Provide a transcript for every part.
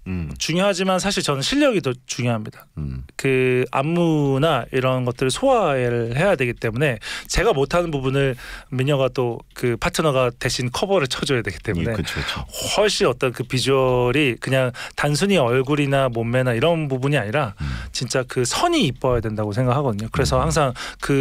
중요하지만 사실 저는 실력이 더 중요합니다. 그 안무나 이런 것들을 소화를 해야 되기 때문에 제가 못하는 부분을 미녀가 또 그 파트너가 대신 커버를 쳐줘야 되기 때문에 그쵸. 훨씬 어떤 그 비주얼이 그냥 단순히 얼굴이나 몸매나 이런 부분이 아니라 진짜 그 선이 이뻐야 된다고 생각하거든요. 그래서 항상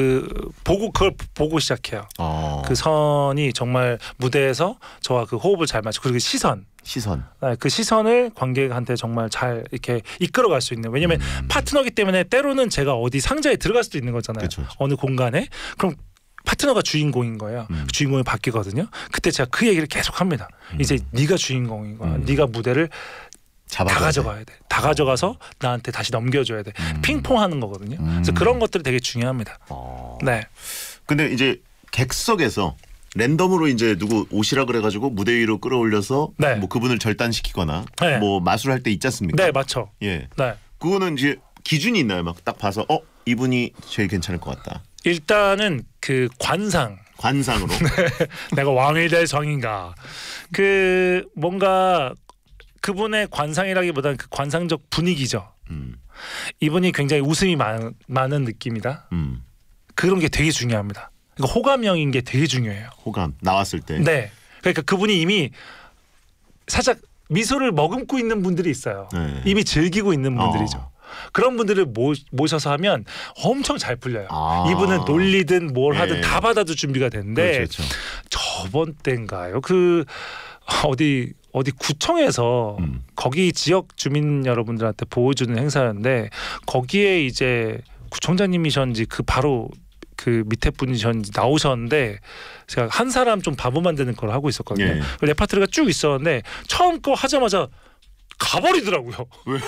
그걸 보고 시작해요. 그 선이 정말 무대에서 저와 그 호흡을 잘 맞추고 그리고 시선. 그 시선을 관객한테 정말 잘 이렇게 이끌어갈 수 있는. 왜냐면 파트너기 때문에 때로는 제가 어디 상자에 들어갈 수도 있는 거잖아요. 그쵸. 어느 공간에. 그럼 파트너가 주인공인 거예요. 주인공이 바뀌거든요. 그때 제가 그 얘기를 계속 합니다. 이제 네가 주인공인 거야. 네가 무대를 다 가져가야 돼. 다 가져가서 나한테 다시 넘겨줘야 돼. 핑퐁하는 거거든요. 그래서 그런 것들이 되게 중요합니다. 네. 근데 이제 객석에서 랜덤으로 이제 누구 오시라 그래가지고 무대 위로 끌어올려서 네. 뭐 그분을 절단시키거나 네. 뭐 마술할 때 있지 않습니까? 네, 맞죠. 예. 네. 그거는 이제 기준이 있나요? 막 딱 봐서 이분이 제일 괜찮을 것 같다. 일단은 그 관상으로. 내가 왕이 될 성인가. 그 뭔가 그분의 관상이라기보다는 그 관상적 분위기죠. 이분이 굉장히 웃음이 많은 느낌이다. 그런 게 되게 중요합니다. 그러니까 호감형인 게 되게 중요해요. 호감 나왔을 때. 네. 그러니까 그분이 이미 살짝 미소를 머금고 있는 분들이 있어요. 네. 이미 즐기고 있는 분들이죠. 그런 분들을 모셔서 하면 엄청 잘 풀려요. 이분은 놀리든 뭘 하든 다 받아줄 준비가 되는데 그렇죠. 저번 때인가요? 그 어디 구청에서 거기 지역 주민 여러분들한테 보여주는 행사였는데 거기에 이제 구청장님이셨는지 그 바로 그 밑에 분이셨는지 나오셨는데 제가 한 사람 좀 바보 만드는 걸 하고 있었거든요. 레파토리가 쭉 있었는데 처음 거 하자마자 가버리더라고요. 왜?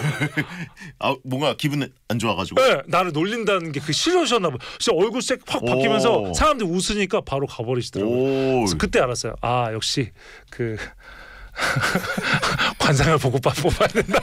뭔가 기분 안 좋아가지고. 네, 나를 놀린다는 게 그 싫으셨나 봐. 진짜 얼굴 색 확 바뀌면서 사람들이 웃으니까 바로 가버리시더라고요. 그래서 그때 알았어요. 역시 그 관상을 보고 뽑아야 된다.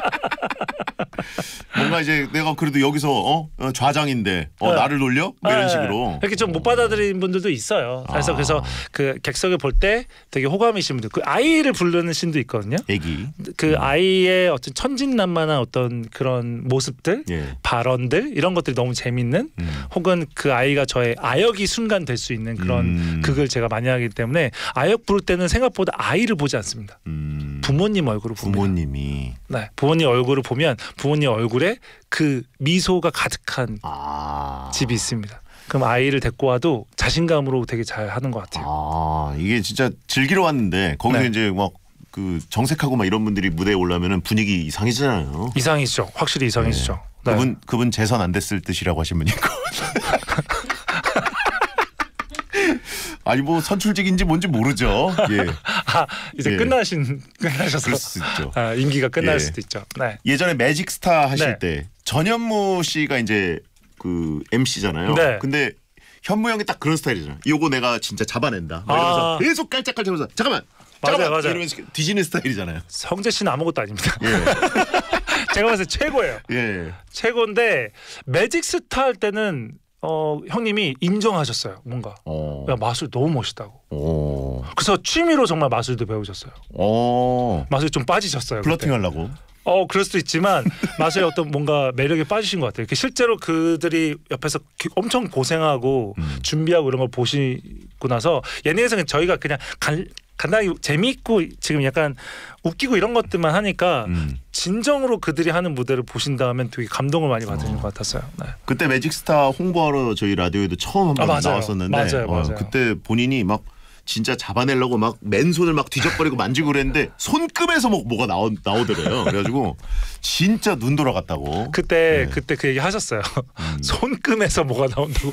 뭔가 이제 내가 그래도 여기서 좌장인데 나를 놀려? 뭐 이런 식으로. 이렇게 좀 못 받아들이는 분들도 있어요. 그래서 그 객석에 볼 때 되게 호감이신 분들, 그 아이를 부르는 신도 있거든요. 애기. 그 아이의 어떤 천진난만한 어떤 그런 모습들, 발언들 이런 것들이 너무 재밌는, 혹은 그 아이가 저의 아역이 순간 될 수 있는 그런 극을 제가 많이 하기 때문에 아역 부를 때는 생각보다 아이를 보지 않습니다. 부모님 얼굴을 봅니다. 부모님이. 네, 부모님 얼굴을 보면 부모님 얼굴에 그 미소가 가득한 집이 있습니다. 그럼 아이를 데리고 와도 자신감으로 되게 잘 하는 것 같아요. 이게 진짜 즐기러 왔는데 거기서 이제 막 그 정색하고 막 이런 분들이 무대에 올라오면은 분위기 이상해지잖아요. 이상이죠. 확실히 이상해지죠. 네. 그분 재선 안 됐을 듯이라고 하신 분이 있고. 아니 뭐 선출직인지 뭔지 모르죠. 이제 끝나셔서 그럴 수 있죠. 임기가 끝날 수도 있죠. 네. 예전에 매직스타 하실 때 전현무 씨가 이제 그 MC잖아요. 네. 근데 현무 형이 딱 그런 스타일이잖아요. 요거 내가 진짜 잡아낸다. 이러면서 계속 깔짝깔짝하면서 잠깐만. 맞아요. 이러면서 뒤지는 스타일이잖아요. 성재 씨는 아무것도 아닙니다. 제가 봤을 때 최고예요. 최고인데 매직스타 할 때는 형님이 인정하셨어요. 뭔가 야, 마술 너무 멋있다고. 그래서 취미로 정말 마술도 배우셨어요. 마술 좀 빠지셨어요. 플러팅 하려고. 그럴 수도 있지만 마술의 어떤 뭔가 매력에 빠지신 것 같아요. 이렇게 실제로 그들이 옆에서 엄청 고생하고 준비하고 이런 걸 보시고 나서 예능에서는 저희가 그냥 간단히 재미있고 지금 약간 웃기고 이런 것들만 하니까 진정으로 그들이 하는 무대를 보신 다음엔 되게 감동을 많이 받으신 것 같았어요. 네. 그때 매직스타 홍보하러 저희 라디오에도 처음 한번 나왔었는데 맞아요. 그때 본인이 막 진짜 잡아내려고 막 맨손을 막 뒤적거리고 만지고 그랬는데 손금에서 뭐가 나오더래요. 그래가지고 진짜 눈 돌아갔다고. 그때 그 얘기 하셨어요. 손금에서 뭐가 나온다고.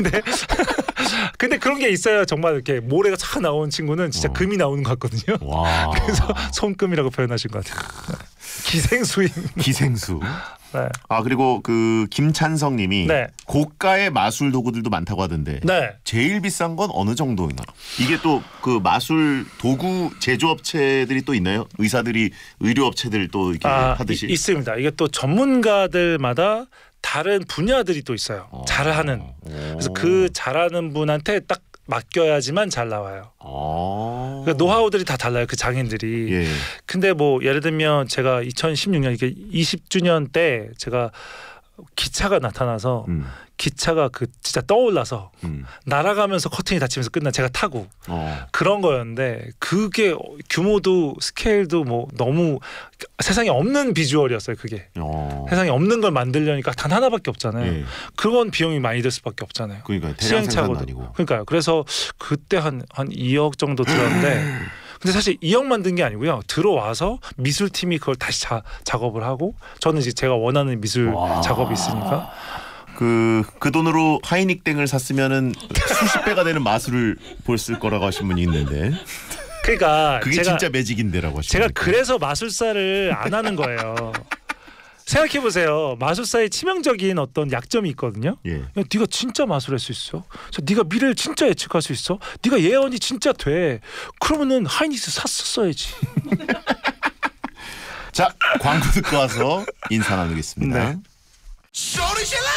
근데 그런 게 있어요. 정말 이렇게 모래가 착 나오는 친구는 진짜 금이 나오는 것 같거든요. 그래서 손금이라고 표현하신 것 같아요. 기생수. 네. 그리고 그 김찬성님이 고가의 마술 도구들도 많다고 하던데 제일 비싼 건 어느 정도인가? 이게 또 그 마술 도구 제조업체들이 또 있나요? 의사들이 의료업체들 또 이렇게 하듯이 있습니다. 이게 또 전문가들마다 다른 분야들이 또 있어요. 잘하는. 그래서 그 잘하는 분한테 딱 맡겨야지만 잘 나와요. 그러니까 노하우들이 다 달라요. 그 장인들이. 예. 근데 뭐 예를 들면 제가 2016년 이게 20주년 때 제가 기차가 나타나서 기차가 그 진짜 떠올라서 날아가면서 커튼이 닫히면서 끝난 제가 타고 그런 거였는데 그게 규모도 스케일도 뭐 너무 세상에 없는 비주얼이었어요. 그게 세상에 없는 걸 만들려니까 단 하나밖에 없잖아요. 예. 그건 비용이 많이 들 수밖에 없잖아요. 그러니까 대량 생산도 아니고. 그러니까요. 그래서 그때 한 2억 정도 들었는데 근데 사실 2억 만든 게 아니고요. 들어와서 미술팀이 그걸 다시 작업을 하고 저는 이제 제가 원하는 미술 작업이 있으니까 그 돈으로 하이닉땡을 샀으면은 수십 배가 되는 마술을 보였을 거라고 하신 분이 있는데. 그러니까 그게 진짜 매직인데라고 하시죠. 제가 그래서 마술사를 안 하는 거예요. 생각해 보세요. 마술사의 치명적인 어떤 약점이 있거든요. 예. 야, 네가 진짜 마술할 수 있어. 네가 미래를 진짜 예측할 수 있어. 네가 예언이 진짜 돼. 그러면은 하이닉스 샀었어야지. 자, 광고 듣고 와서 인사 나누겠습니다. 네.